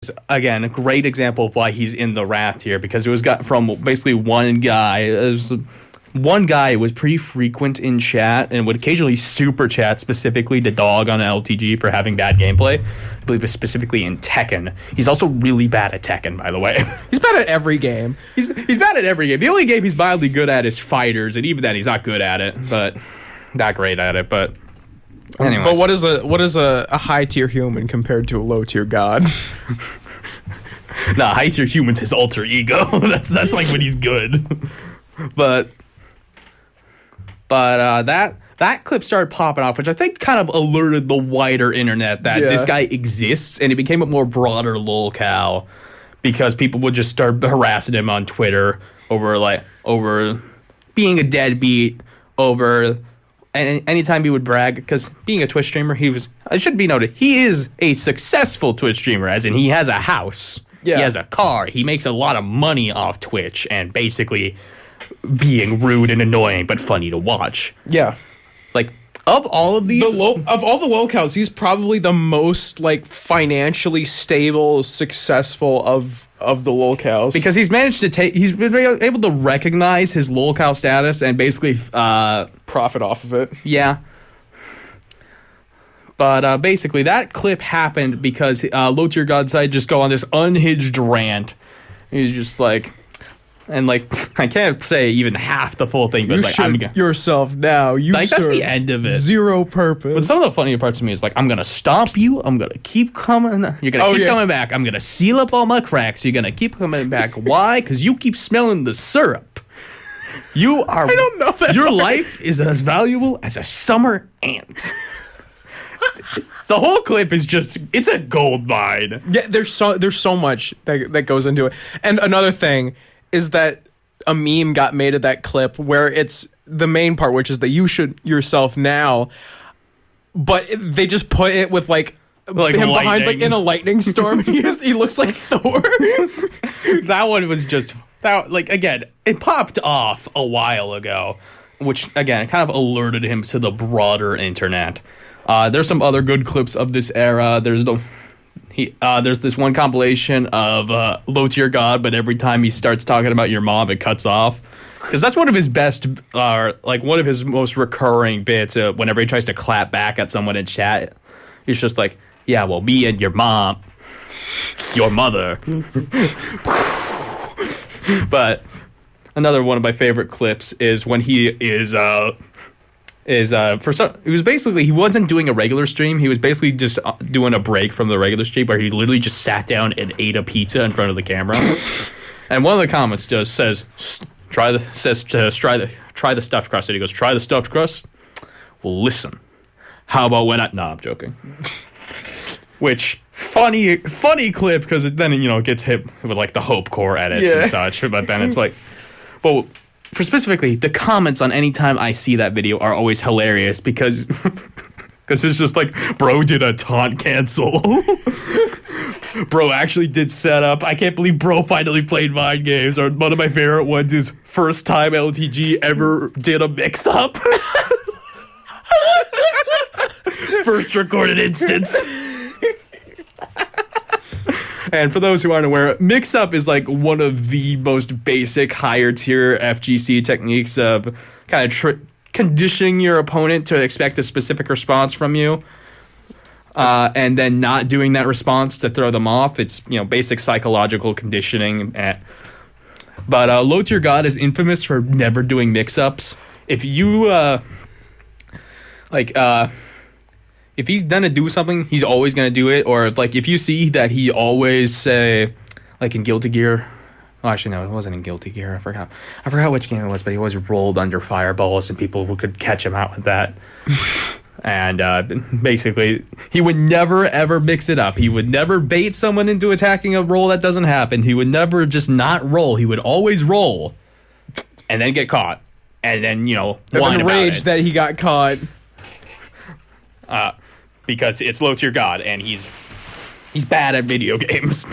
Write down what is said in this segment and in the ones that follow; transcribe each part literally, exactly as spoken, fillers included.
Again, a great example of why he's in the wrath here, because it was got from basically one guy. It was one guy who was pretty frequent in chat and would occasionally super chat specifically to dog on L T G for having bad gameplay. I believe it's specifically in Tekken. He's also really bad at Tekken, by the way. He's bad at every game. He's he's bad at every game. The only game he's mildly good at is Fighters, and even then he's not good at it, but not great at it. But anyways. But what is a what is a, a high tier human compared to a low tier god? Nah, high tier human's his alter ego. that's that's like when he's good. But but uh, that that clip started popping off, which I think kind of alerted the wider internet that Yeah. this guy exists, and it became a more broader lolcow because people would just start harassing him on Twitter over like over being a deadbeat, over and anytime he would brag, because being a Twitch streamer, he was, it should be noted, he is a successful Twitch streamer, as in he has a house, Yeah. he has a car, he makes a lot of money off Twitch, and basically being rude and annoying, but funny to watch. Yeah. Like, of all of these... The low, of all the lolcows, he's probably the most like financially stable, successful of of the lolcows. Because he's managed to take, he's been able to recognize his lolcow status and basically, uh, profit off of it. yeah. But uh, basically, that clip happened because uh, Low Tier God decided to just go on this unhinged rant. He's just like, and like, I can't say even half the full thing, but You it's like, should I'm gonna, yourself now. You like, that's serve the end of it. Zero purpose. But some of the funnier parts to me is like, I'm gonna stomp you. I'm gonna keep coming. You're gonna Oh, keep yeah. coming back. I'm gonna seal up all my cracks. You're gonna keep coming back. Why? Because you keep smelling the syrup. You are. I don't know that Your part. life is as valuable as a summer ant. The whole clip is just, it's a gold mine. Yeah, there's so there's so much that that goes into it. And another thing is that a meme got made of that clip where it's the main part, which is that you should yourself now, but it, they just put it with like, Like him behind like lightning. in a lightning storm. he, is, he looks like Thor. That one was just, that like, again, it popped off a while ago, which, again, kind of alerted him to the broader internet. Uh, there's some other good clips of this era. There's the he uh, there's this one compilation of uh, Low Tier God, but every time he starts talking about your mom, it cuts off. Because that's one of his best, uh, like one of his most recurring bits. Uh, whenever he tries to clap back at someone in chat, he's just like, "Yeah, well, me and your mom, your mother." But another one of my favorite clips is when he is. Uh, is uh for some it was basically he wasn't doing a regular stream, he was basically just uh, doing a break from the regular stream where he literally just sat down and ate a pizza in front of the camera. And one of the comments just says try the says to try the try the stuffed crust, and he goes, try the stuffed crust. Well, listen, how about when I no I'm joking. Which funny funny clip, because then, you know, it gets hit with like the Hope Core edits Yeah. and such, but then it's like, but for specifically, the comments on any time I see that video are always hilarious because because it's just like, bro did a taunt cancel. Bro actually did setup. I can't believe bro finally played Mind Games. Or one of my favorite ones is first time L T G ever did a mix up. First recorded instance. And for those who aren't aware, mix-up is like one of the most basic higher tier F G C techniques of kind of tr- conditioning your opponent to expect a specific response from you, uh, and then not doing that response to throw them off. It's, you know, basic psychological conditioning. At, but uh, Low Tier God is infamous for never doing mix-ups. If you uh, like. Uh, If he's gonna do something, he's always gonna do it. Or if, like, if you see that he always say, like in Guilty Gear, oh, actually no, it wasn't in Guilty Gear. I forgot. I forgot which game it was, but he always rolled under fireballs, and people could catch him out with that. And uh, basically, he would never ever mix it up. He would never bait someone into attacking a roll that doesn't happen. He would never just not roll. He would always roll, and then get caught, and then, you know, whine And about rage it. that he got caught. Uh, because it's Low Tier God, and he's he's bad at video games.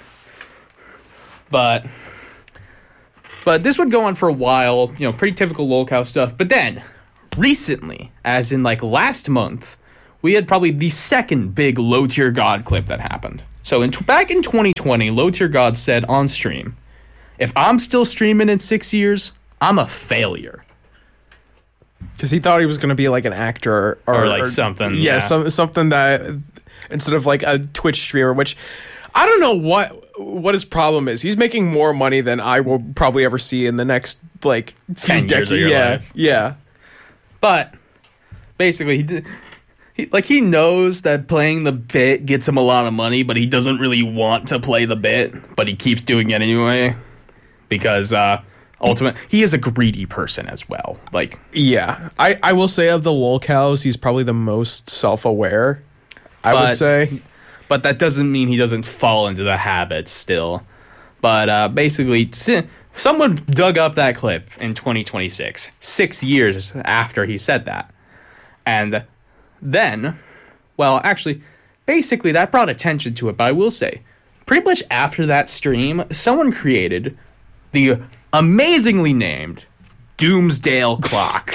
but but this would go on for a while, you know, pretty typical lolcow stuff. But then, recently, as in like last month, we had probably the second big Low Tier God clip that happened. So in back in twenty twenty, Low Tier God said on stream, "If I'm still streaming in six years, I'm a failure." Because he thought he was going to be like an actor or, Or, like, something, Yeah, yeah. Some, something that instead of like a Twitch streamer, which I don't know what what his problem is. He's making more money than I will probably ever see in the next like few ten years of your yeah, life. Yeah. But basically, he did. He, like he knows that playing the bit gets him a lot of money, but he doesn't really want to play the bit, but he keeps doing it anyway because uh, ultimately he is a greedy person as well. Like, Yeah. I, I will say of the lolcows, he's probably the most self-aware, I But- would say. but that doesn't mean he doesn't fall into the habits still. But uh, basically, si- someone dug up that clip in twenty twenty-six, six years after he said that, and then, well, actually, basically that brought attention to it. But I will say, pretty much after that stream, someone created the amazingly named Doomsdale Clock.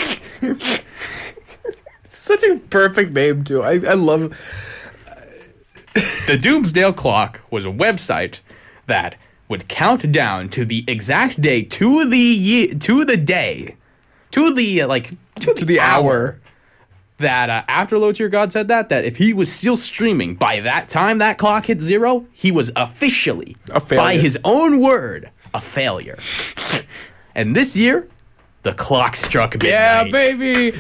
Such a perfect name, too. I, I love The Doomsdale Clock was a website that would count down to the exact day, to the ye- to the day, to the like to, to the hour. that uh, after Low Tier God said that, that if he was still streaming by that time that clock hit zero, he was officially, A failure. by his own word, a failure. And this year, the clock struck midnight. Yeah, baby.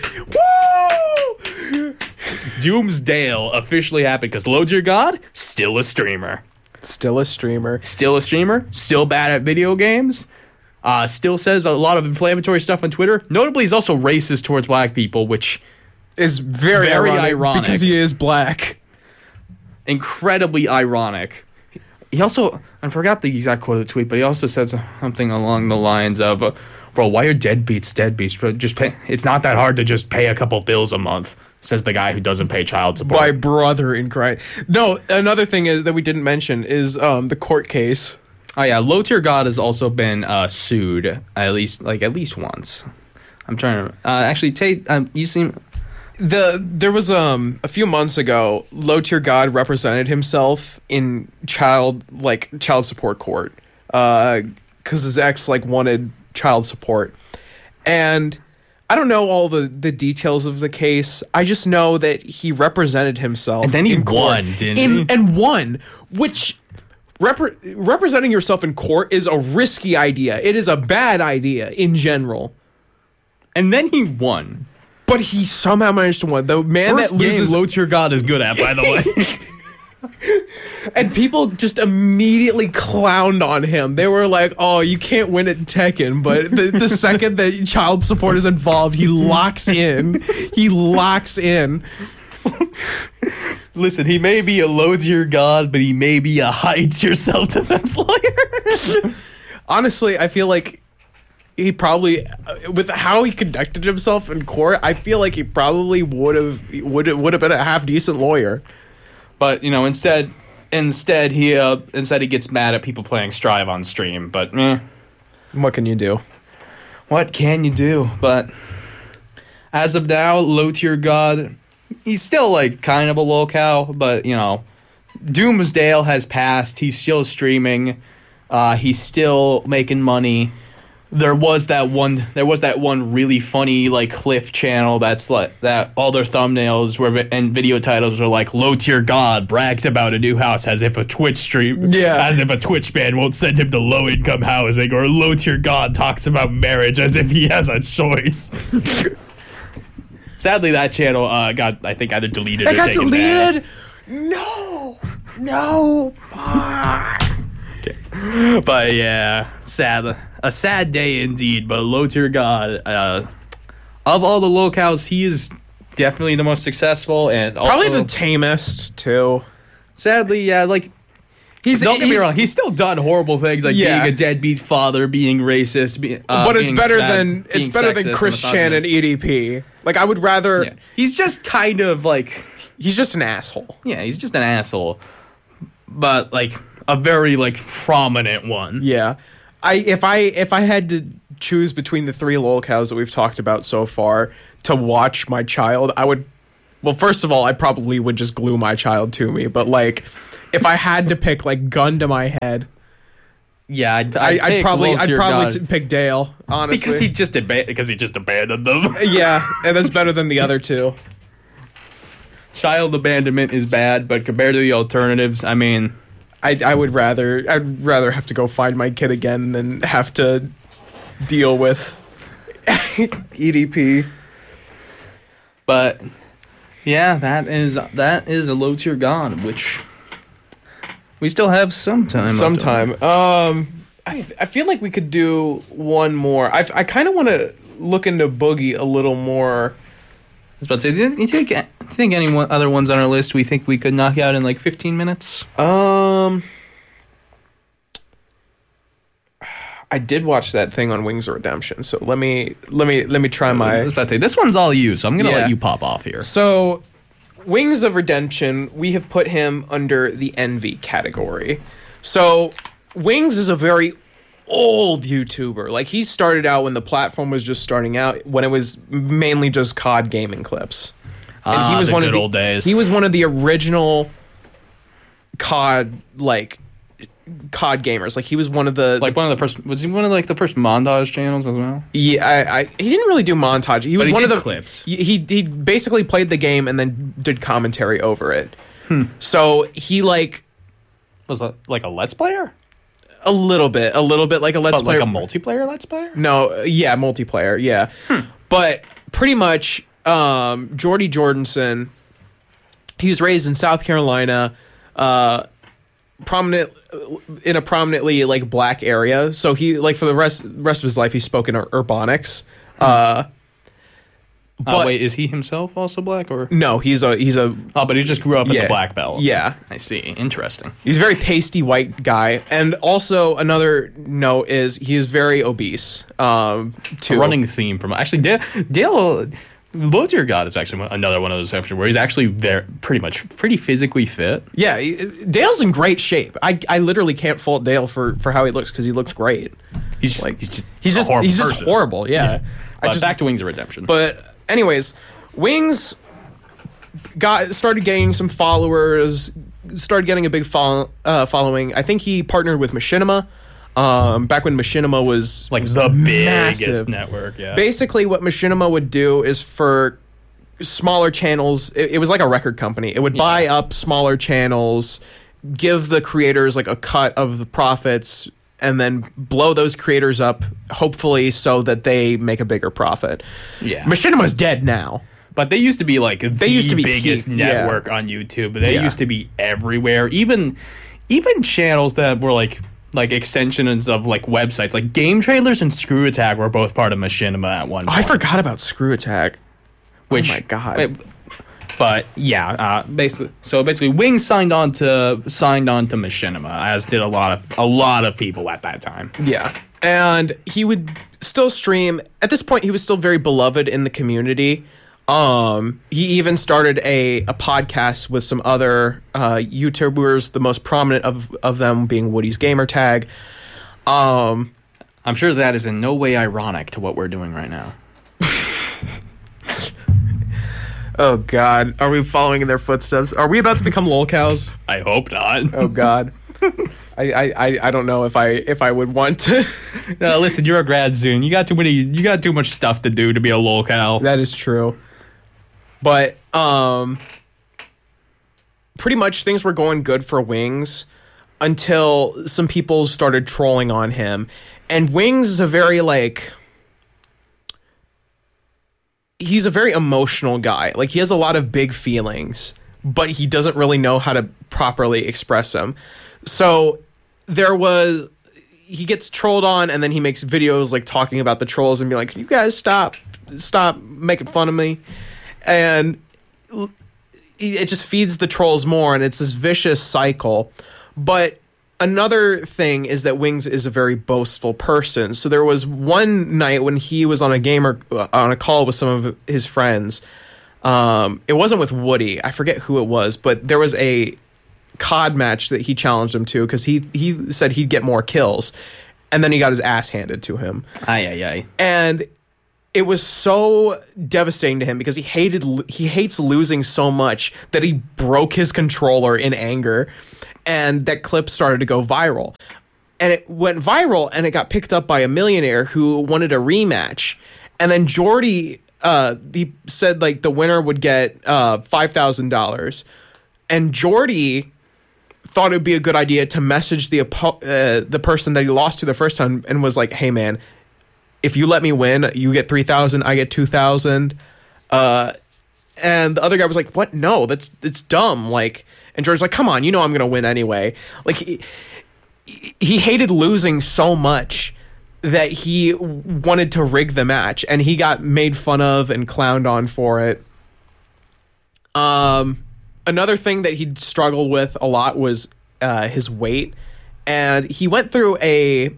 Woo! Doomsdale officially happened because Low Tier God, still a streamer. Still a streamer. Still a streamer, still bad at video games, uh, still says a lot of inflammatory stuff on Twitter. Notably, he's also racist towards black people, which Is very, Very ironic, ironic. because he is black. incredibly ironic. He also, I forgot the exact quote of the tweet, but he also said something along the lines of, uh, "Bro, why are deadbeats deadbeats? Bro, just pay. It's not that hard to just pay a couple bills a month," says the guy who doesn't pay child support. My brother in Christ. No, another thing is that we didn't mention is um, the court case. Oh yeah, Low Tier God has also been uh, sued at least like at least once. I'm trying to uh, actually Tate. Um, you seem. The there was um a few months ago, Low Tier God represented himself in child like child support court, uh, because his ex like wanted child support, and I don't know all the the details of the case. I just know that he represented himself, And then he in court. won, didn't in, he? And won, which. Repre- representing yourself in court is a risky idea. It is a bad idea in general. And then he won. But he somehow managed to win. The man First that loses, game Low Tier God is good at, by the way. and people just immediately clowned on him. They were like, "Oh, you can't win at Tekken." But the, the second that child support is involved, he locks in. He locks in. Listen, he may be a Low Tier God, but he may be a high tier self defense lawyer. Honestly, I feel like he probably, uh, with how he conducted himself in court, I feel like he probably would have would would have been a half decent lawyer. But you know, instead, instead he uh, instead he gets mad at people playing Strive on stream. But eh, What can you do? what can you do? But as of now, Low Tier God, he's still like kind of a lolcow. But you know, Doomsdale has passed. He's still streaming. Uh, he's still making money. There was that one. There was that one really funny like clip channel that's like that. All their thumbnails were and video titles were like "Low Tier God brags about a new house as if a Twitch stream, Yeah. as if a Twitch ban won't send him to low income housing," or "Low Tier God talks about marriage as if he has a choice." Sadly, that channel uh, got I think either deleted It or got taken down. deleted. No, no. Fuck. But yeah, sad, a sad day indeed. But Low Tier God, uh, of all the locals, he is definitely the most successful, and also, Probably the tamest too. sadly, yeah, like He's don't get me he's- wrong, he's still done horrible things like Yeah. being a deadbeat father, being racist, be, uh, but it's being better bad, than being it's better sexist than and Chris Chan and misogynist. E D P. Like I would rather. Yeah. He's just kind of like, He's just an asshole. yeah, he's just an asshole, but like a very like prominent one. Yeah, I if I if I had to choose between the three lolcows that we've talked about so far to watch my child, I would. Well, first of all, I probably would just glue my child to me. But like, if I had to pick, like, gun to my head, Yeah, I'd, I, I'd, I'd pick probably, Low I'd Tier probably God. t- pick Dale. Honestly, because he just aban- because he just abandoned them. yeah, and that's better than the other two. Child abandonment is bad, but compared to the alternatives, I mean, I, I would rather, I'd rather have to go find my kid again than have to deal with E D P. but yeah, that is that is a Low Tier God, which we still have some time. Sometime. Um, I, I feel like we could do one more. I, I kind of want to look into Boogie a little more. I was about to say, do you think, do you think any one, other ones on our list we think we could knock out in like fifteen minutes? Um, I did watch that thing on Wings of Redemption, so let me let me let me try I my. was about to say, this one's all you, so I'm gonna Yeah. let you pop off here. So, Wings of Redemption, we have put him under the envy category. So, Wings is a very old YouTuber. Like, he started out when the platform was just starting out, when it was mainly just C O D gaming clips. And Ah, he was the one good of the, old days. He was one of the original C O D, like, C O D gamers. Like, he was one of the Like one of the first, was he one of like the first montage channels as well? Yeah, I, I he didn't really do montage. He was he one did of the clips. He, he he basically played the game and then did commentary over it. So he like Was it like a Let's Player? a little bit, a little bit like a let's But play. like a multiplayer Let's Player? No, yeah, multiplayer, yeah. But pretty much, um, Jordy Jordanson. He was raised in South Carolina, uh, prominent in a prominently like black area. So he like for the rest rest of his life he spoke in Ur- Urbanics. Uh, Uh, but wait, is he himself also black or? no, he's a he's a Oh, but he just grew up in Yeah. the Black Belt. yeah. I see. Interesting. He's a very pasty white guy, and also another note is he is very obese. Um, too. A running theme from actually Dale. Dale Low Tier God is actually one- another one of those exceptions where he's actually very pretty much pretty physically fit. Yeah, he- Dale's in great shape. I, I literally can't fault Dale for, for how he looks because he looks great. He's just Like he's just he's a just horrible he's just person. horrible. Yeah, I But just back to Wings of Redemption. But anyways, Wings got started getting some followers, started getting a big follow, uh, following. I think he partnered with Machinima. Um, back when Machinima was like the biggest massive. network, yeah. Basically, what Machinima would do is for smaller channels, it, it was like a record company. It would buy up smaller channels, give the creators like a cut of the profits, and then blow those creators up, hopefully so that they make a bigger profit. Yeah. Machinima's dead now. But they used to be like the used to be biggest peak, yeah. network on YouTube. They Yeah. used to be everywhere. Even even channels that were like like extensions of like websites, like Game Trailers and Screw Attack were both part of Machinima at one Oh, point. I forgot about Screw Attack. Which, oh my god. wait, but yeah, uh, basically, so basically, Wings signed on to signed on to Machinima, as did a lot of a lot of people at that time. Yeah. And he would still stream. At this point, he was still very beloved in the community. Um, he even started a, a podcast with some other uh, YouTubers, the most prominent of, of them being Woody's Gamertag. Um, I'm sure that is in no way ironic to what we're doing right now. oh, God. Are we following in their footsteps? Are we about to become lolcows? I hope not. Oh, God. I, I, I, I don't know if I if I would want to. No, listen, you're a grad soon. You got too many. You got too much stuff to do to be a lolcow. That is true. But um pretty much things were going good for Wings until some people started trolling on him. And Wings is a very like he's a very emotional guy. Like he has a lot of big feelings, but he doesn't really know how to properly express them. So there was he gets trolled on and then he makes videos like talking about the trolls and be like, "Can you guys stop stop making fun of me?" And it just feeds the trolls more, and it's this vicious cycle. But another thing is that Wings is a very boastful person. So there was one night when he was on a gamer on a call with some of his friends. Um, it wasn't with Woody. I forget who it was, but there was a C O D match that he challenged him to because he he said he'd get more kills, and then he got his ass handed to him. Aye, aye, aye. And it was so devastating to him because he hated he hates losing so much that he broke his controller in anger. and that clip started to go viral. And it went viral, and it got picked up by a millionaire who wanted a rematch. And then Jordy, uh, he said like the winner would get uh, five thousand dollars. And Jordy thought it would be a good idea to message the uh, the person that he lost to the first time and was like, hey, man, if you let me win, you get three thousand, I get two thousand. Uh, and the other guy was like, what? No, that's it's dumb. Like, and Jordy's like, come on, you know I'm going to win anyway. Like, he, he hated losing so much that he wanted to rig the match, and he got made fun of and clowned on for it. Um... Another thing that he struggled with a lot was uh, his weight, and he went through a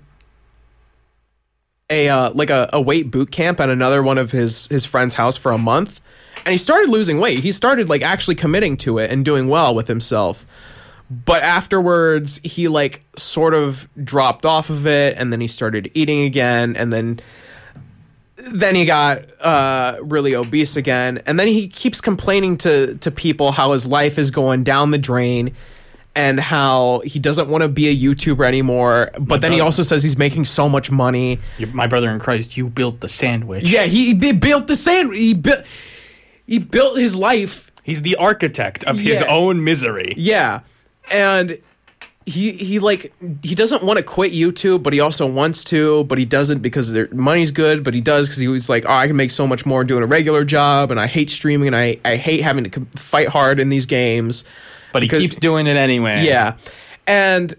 a uh, like a, a weight boot camp at another one of his his friend's house for a month, and he started losing weight. He started like actually committing to it and doing well with himself. But afterwards, he like sort of dropped off of it, and then he started eating again, and then. Then he got uh, really obese again. And then he keeps complaining to, to people how his life is going down the drain and how he doesn't want to be a YouTuber anymore. But my then brother, he also says he's making so much money. My brother in Christ, you built the sandwich. Yeah, he, he built the sandwich. He built, he built his life. He's the architect of his yeah. own misery. Yeah. And... He he like he doesn't want to quit YouTube, but he also wants to, but he doesn't because their money's good. But he does because he was like, oh, I can make so much more doing a regular job, and I hate streaming, and I, I hate having to fight hard in these games. But because, he keeps doing it anyway. Yeah, and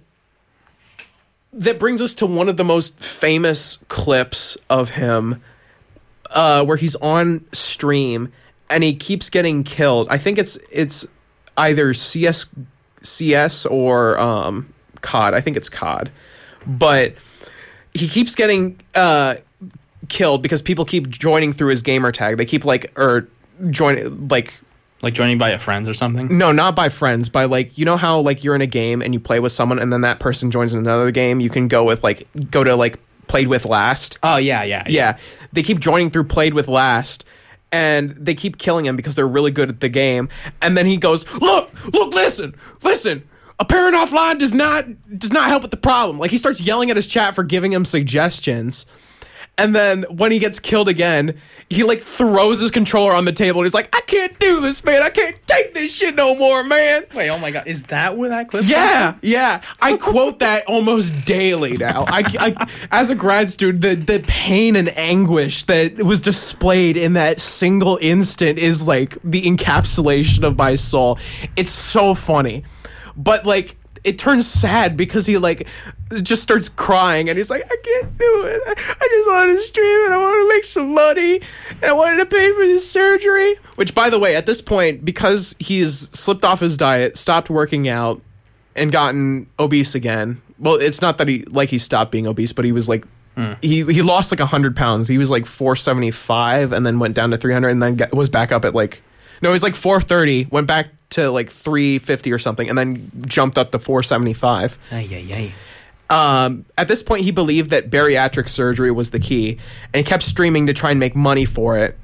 that brings us to one of the most famous clips of him, uh, where he's on stream and he keeps getting killed. I think it's it's either C S. C S or um, C O D. I think it's C O D. But he keeps getting uh, killed because people keep joining through his gamer tag. They keep like or join like like joining by a friends or something. No, not by friends. By like you know how like you're in a game and you play with someone and then that person joins in another game. You can go with like go to like played with last. Oh yeah, yeah, yeah. Yeah. They keep joining through played with last. And they keep killing him because they're really good at the game. And then he goes, look, look, listen, listen. Appearing offline does not does not help with the problem. Like he starts yelling at his chat for giving him suggestions. And then when he gets killed again, he like throws his controller on the table and he's like, I can't do this, man. I can't take this shit no more, man. Wait, oh my God. Is that where that clip Yeah, from? yeah. I quote that almost daily now. I, I, as a grad student, the, the pain and anguish that was displayed in that single instant is like the encapsulation of my soul. It's so funny. But like, it turns sad because he like just starts crying and he's like, I can't do it. I, I just wanted to stream and I wanted to make some money and I wanted to pay for this surgery. Which, by the way, at this point, because he's slipped off his diet, stopped working out, and gotten obese again. Well, it's not that he like he stopped being obese, but he was like mm. he he lost like a hundred pounds. He was like four seventy five and then went down to three hundred and then got, was back up at like no, he was like four thirty, went back to like three fifty or something, and then jumped up to four seventy-five. Ay, ay, ay. Um, at this point, he believed that bariatric surgery was the key, and he kept streaming to try and make money for it.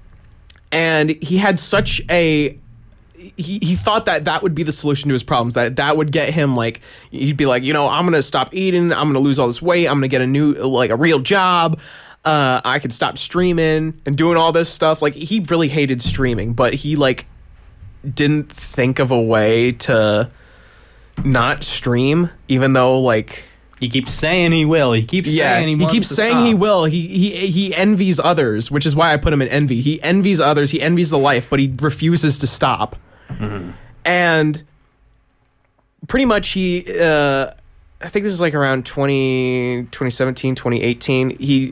And he had such a... He, he thought that that would be the solution to his problems, that that would get him, like... He'd be like, you know, I'm going to stop eating, I'm going to lose all this weight, I'm going to get a new, like, a real job, uh, I can stop streaming and doing all this stuff. Like, he really hated streaming, but he, like... didn't think of a way to not stream, even though like he keeps saying he will. He keeps yeah, saying he, he wants keeps to saying stop. he will. He he he envies others, which is why I put him in envy. He envies others. He envies the life, but he refuses to stop. Mm-hmm. And pretty much he, uh, I think this is like around twenty, twenty seventeen, twenty eighteen. He.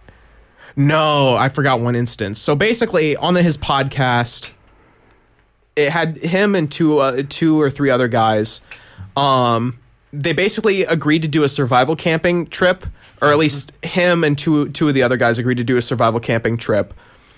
No, I forgot one instance. So basically, on the, his podcast. It had him and two, uh, two or three other guys. Um, they basically agreed to do a survival camping trip, or at least him and two two of the other guys agreed to do a survival camping trip.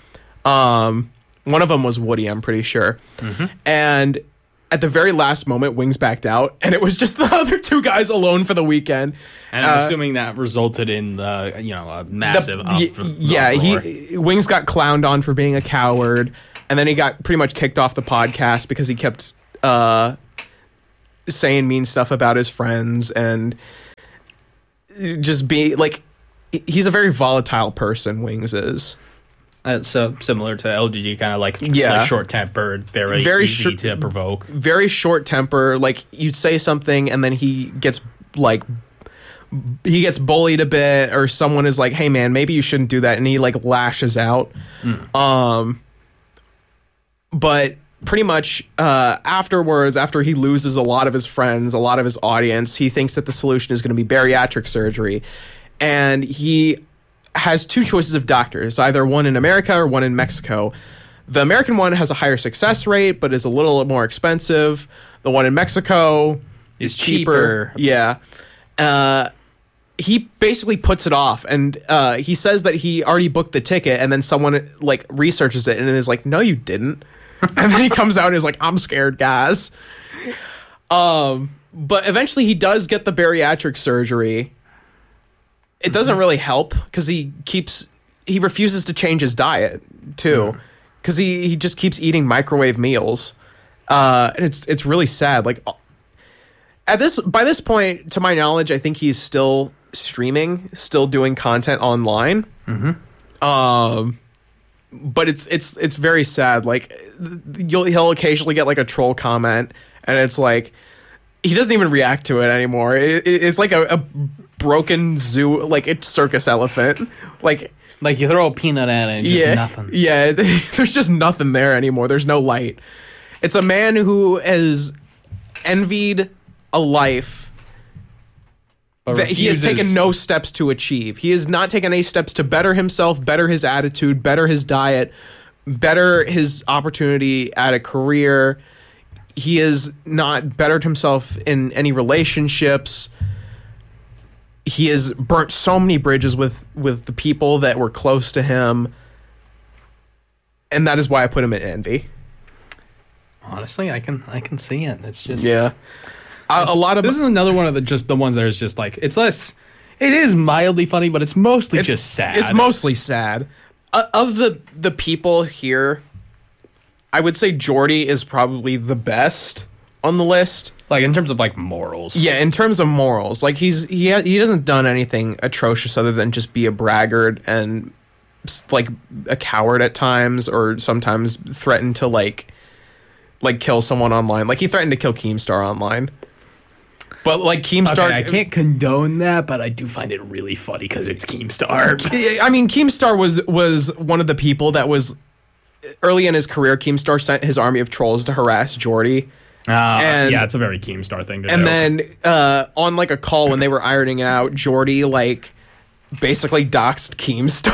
Um, one of them was Woody, I'm pretty sure. Mm-hmm. And at the very last moment, Wings backed out, and it was just the other two guys alone for the weekend. And I'm uh, assuming that resulted in the you know a massive the, up, y- yeah. He Wings got clowned on for being a coward. And then he got pretty much kicked off the podcast because he kept uh, saying mean stuff about his friends and just be like, he's a very volatile person. Wings is. Uh, so similar to L G G, kind of like, Yeah. like short-tempered, very, Very easy short- to provoke. Very short temper. Like, you'd say something and then he gets like he gets bullied a bit, or someone is like, hey man, maybe you shouldn't do that, and he like lashes out. Mm. Um but pretty much uh afterwards, after he loses a lot of his friends, a lot of his audience, he thinks that the solution is going to be bariatric surgery, and he has two choices of doctors, either one in America or one in Mexico. The American one has a higher success rate, but is a little more expensive. The one in Mexico is Is cheaper. cheaper. Yeah. Uh, he basically puts it off, and uh, he says that he already booked the ticket, and then someone like researches it and is like, no, you didn't. And then he comes out and is like, I'm scared, guys. Um, but eventually he does get the bariatric surgery. It doesn't really help because he keeps he refuses to change his diet too, because he, he just keeps eating microwave meals, uh, and it's it's really sad. Like at this by this point, to my knowledge, I think he's still streaming, still doing content online. Mm-hmm. Um, but it's it's it's very sad. Like you'll he'll occasionally get like a troll comment, and it's like he doesn't even react to it anymore. It, it, it's like a, a broken zoo, like a circus elephant. Like Like, you throw a peanut at it and just yeah, nothing. yeah. There's just nothing there anymore. There's no light. It's a man who has envied a life But that he has refuses- taken no steps to achieve. He has not taken any steps to better himself, better his attitude, better his diet, better his opportunity at a career. He has not bettered himself in any relationships. He has burnt so many bridges with, with the people that were close to him. And that is why I put him in envy. Honestly, I can I can see it. It's just Yeah. A, a lot of This is another one of the just the ones that is just like, it's less. It is mildly funny, but it's mostly It's- just sad. It's mostly sad. Uh, of the the people here, I would say Jordy is probably the best on the list. like in terms of like morals. Yeah, in terms of morals, like he's he ha- he hasn't done anything atrocious other than just be a braggart and s- like a coward at times, or sometimes threaten to like like kill someone online. Like he threatened to kill Keemstar online. But like Keemstar, Okay, I can't condone that, but I do find it really funny because it's Keemstar. I mean, Keemstar was was one of the people that was early in his career. Keemstar sent his army of trolls to harass Jordy, Uh, And- yeah, it's a very Keemstar thing to and do. then uh, on like a call when they were ironing it out, Jordy like basically doxed Keemstar.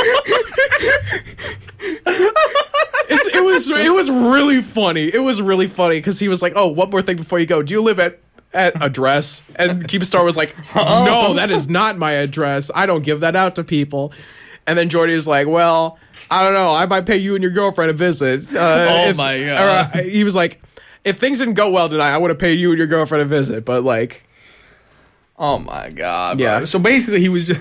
it's, it was it was really funny. It was really funny because he was like, "Oh, one more thing before you go. Do you live at?" At address, and Keemstar was like, "No, that is not my address. I don't give that out to people." And then Jordy is like, "Well, I don't know. I might pay you and your girlfriend a visit." Uh, Oh if- my God. or, uh, he was like, "If things didn't go well tonight, I would have paid you and your girlfriend a visit." But like, oh my god. Yeah. Bro. So basically, he was just.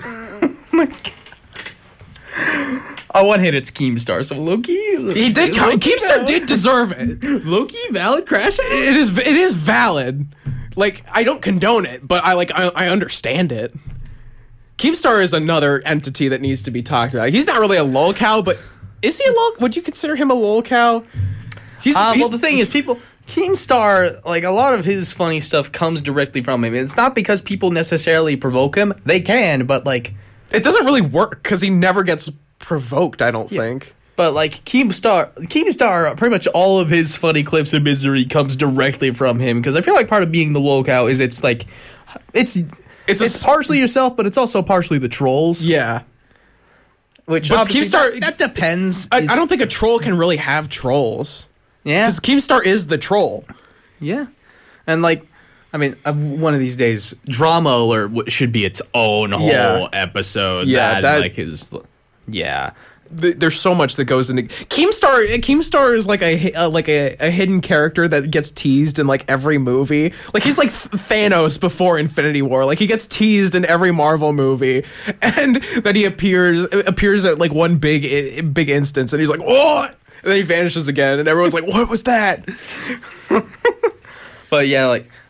On one hand, it's Keemstar. So Loki. he did. Loki Keemstar valid- did deserve it. Loki valid crash out? It is. It is valid. Like, I don't condone it, but I like. I, I understand it. Keemstar is another entity that needs to be talked about. He's not really a lolcow, but is he a lol? Would you consider him a lolcow? He's, Uh, he's well, the thing is, people Keemstar, like a lot of his funny stuff comes directly from him. It's not because people necessarily provoke him; they can, but like, it doesn't really work because he never gets provoked. I don't think. but like Keemstar, Keemstar, pretty much all of his funny clips of misery comes directly from him. Because I feel like part of being the lolcow is it's like, it's It's it's, a- partially yourself, but it's also partially the trolls. Yeah, Which But obviously Keemstar- that, that depends. I, I don't think a troll can really have trolls yeah, because Keemstar is the troll. yeah, and like. I mean, uh, one of these days, Drama Alert w- should be its own whole Yeah. episode. Yeah, that, that- like is, yeah. Th- There's so much that goes into Keemstar. Keemstar is like a hi- uh, like a, a hidden character that gets teased in like every movie. Like he's like Thanos before Infinity War. Like he gets teased in every Marvel movie, and then he appears appears at like one big i- big instance, and he's like, "What?" And then he vanishes again, and everyone's like, "What was that?" But yeah, like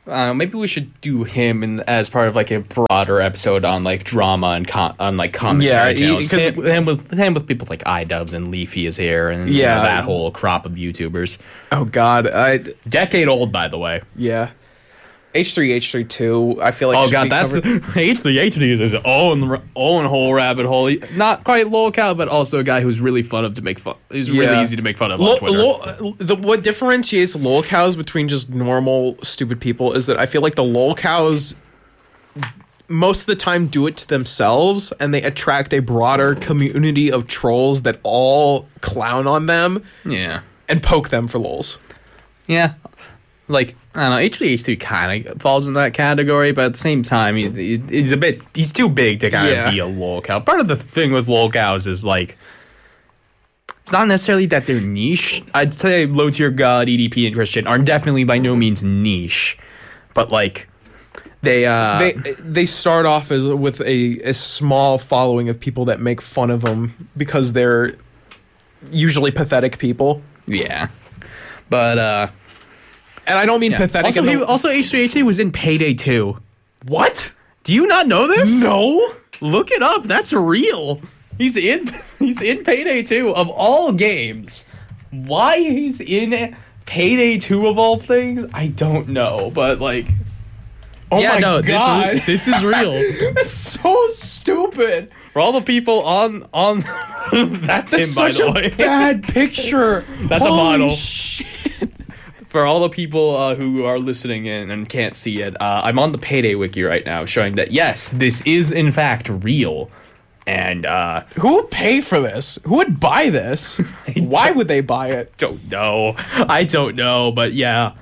Uh, maybe we should do him in, as part of like a broader episode on like drama and com- on like commentary Yeah, channels. because- him, him with him with people like iDubbbz and Leafy is here, and you Yeah. know, that whole crop of YouTubers. Oh God, I Decade old, by the way. yeah. H three H three two. I feel like. Oh should god, be that's covered. H three H three is his own own whole rabbit hole. He- Not quite lolcow, but also a guy who's really fun of to make fun. He's really Yeah. easy to make fun of on Lo- Twitter. lo- the, what differentiates lolcows between just normal stupid people is that I feel like the lolcows most of the time do it to themselves, and they attract a broader community of trolls that all clown on them yeah, and poke them for lols. yeah. Like I don't know, H three H three kind of falls in that category, but at the same time, he, he- he's a bit he's too big to kind Yeah. of be a lolcow. Part of the thing with lolcows is like. It's not necessarily that they're niche. I'd say Low Tier God, E D P, and Christian are definitely by no means niche, but like they uh They they start off as with a, a small following of people that make fun of them because they're usually pathetic people. yeah, but uh. And I don't mean Yeah. pathetic. Also, in he, the- also H three H three was in Payday two. What? Do you not know this? no. Look it up. That's real. He's in he's in Payday two of all games. Why he's in Payday two of all things, I don't know, but like Oh yeah, my no, God. This, this is real. That's so stupid. For all the people on on that's, That's him by such the a way. bad picture. That's a Holy model. Shit. For all the people uh, who are listening in and can't see it, uh, I'm on the Payday wiki right now, showing that yes, this is in fact real. And uh, Who would pay for this? Who would buy this? Why would they buy it? don't know. I don't know, but yeah.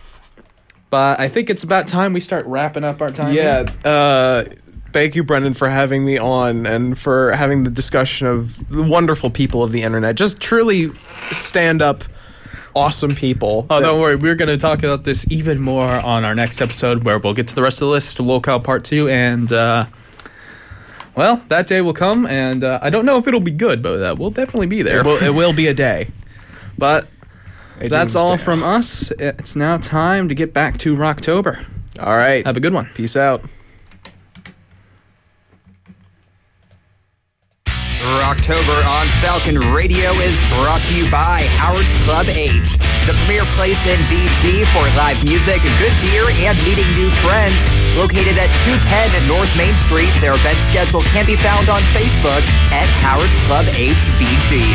But I think it's about time we start wrapping up our time. Yeah. here. Uh, thank you, Brendan, for having me on and for having the discussion of the wonderful people of the internet. Just truly stand up, awesome people. Oh, that- don't worry. We're going to talk about this even more on our next episode, where we'll get to the rest of the list, Lolcow Part two, and uh, well, that day will come, and uh, I don't know if it'll be good, but uh, we'll definitely be there. It will, it will be a day. But A that's all doomsday. from us. It's now time to get back to Rocktober. All right. Have a good one. Peace out. Rocktober on Falcon Radio is brought to you by Howard's Club H, the premier place in B G for live music, good beer, and meeting new friends. Located at two ten North Main Street, their event schedule can be found on Facebook at Howard's Club H B G.